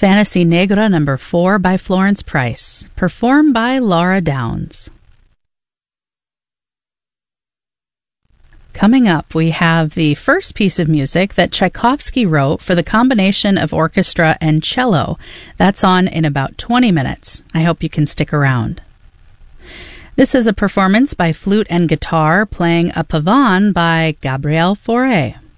Fantasy Negra No. 4 by Florence Price, performed by Laura Downs. Coming up, we have the first piece of music that Tchaikovsky wrote for the combination of orchestra and cello. That's on in about 20 minutes. I hope you can stick around. This is a performance by flute and guitar playing a pavane by Gabriel Fauré.